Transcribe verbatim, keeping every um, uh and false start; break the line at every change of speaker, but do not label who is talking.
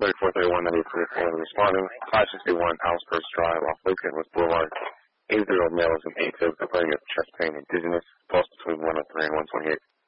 thirty-four thirty-one ninety-three responding. five sixty-one Alspers Drive off Lincoln with Boulevard. eighty-year-old male is in A Fib complaining of chest pain and dizziness. Pulse between one oh three and one twenty-eight.